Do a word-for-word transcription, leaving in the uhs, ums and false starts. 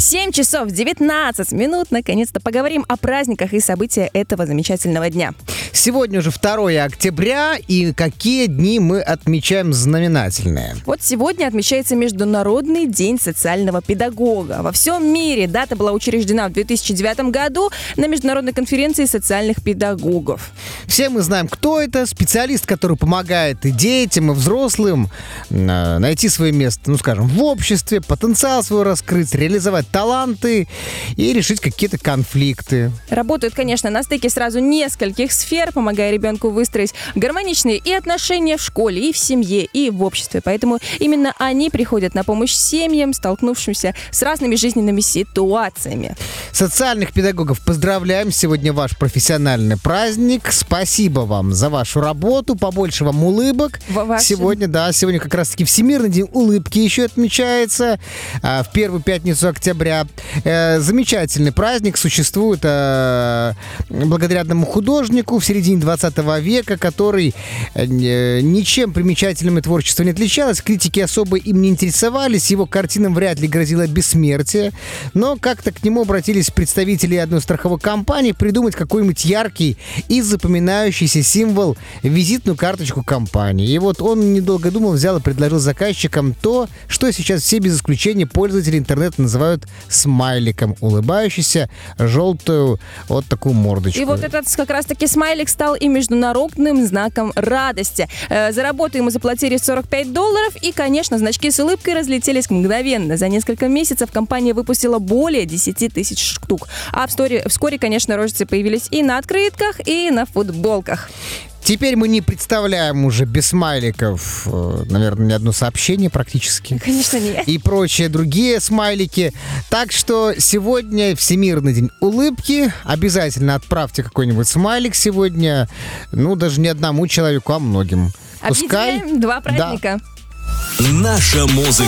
семь часов девятнадцать минут. Наконец-то поговорим о праздниках и событиях этого замечательного дня. Сегодня уже второе октября, и какие дни мы отмечаем знаменательные? Вот сегодня отмечается Международный день социального педагога. Во всем мире дата была учреждена в две тысячи девятом году на Международной конференции социальных педагогов. Все мы знаем, кто это. Специалист, который помогает и детям, и взрослым найти свое место, ну, скажем, в обществе, потенциал свой раскрыть, реализовать таланты и решить какие-то конфликты. Работают, конечно, на стыке сразу нескольких сфер, помогая ребенку выстроить гармоничные и отношения в школе, и в семье, и в обществе. Поэтому именно они приходят на помощь семьям, столкнувшимся с разными жизненными ситуациями. Социальных педагогов поздравляем. Сегодня ваш профессиональный праздник. Спасибо вам за вашу работу. Побольше вам улыбок. Ваше... Сегодня, да, сегодня как раз-таки Всемирный день улыбки еще отмечается а, в первую пятницу октября. Э, замечательный праздник. Существует э, благодаря одному художнику в середине двадцатого века, который э, ничем примечательным и творчеством не отличалось. Критики особо им не интересовались. Его картинам вряд ли грозило бессмертие. Но как-то к нему обратились представители одной страховой компании придумать какой-нибудь яркий и запоминающийся символ, визитную карточку компании. И вот он, недолго думал, взял и предложил заказчикам то, что сейчас все без исключения пользователи интернета называют смайликом. Улыбающийся, желтую вот такую мордочку. И вот этот как раз-таки смайлик стал и международным знаком радости. Э, за работу ему заплатили сорок пять долларов, и, конечно, значки с улыбкой разлетелись мгновенно. За несколько месяцев компания выпустила более десять тысяч штук. А вскоре, вскоре, конечно, рожицы появились и на открытках, и на футболках. Теперь мы не представляем уже без смайликов, наверное, ни одно сообщение практически. Конечно, нет. И прочие другие смайлики. Так что сегодня Всемирный день улыбки. Обязательно отправьте какой-нибудь смайлик сегодня. Ну, даже не одному человеку, а многим. Объединяем два праздника. Да. Наша музыка.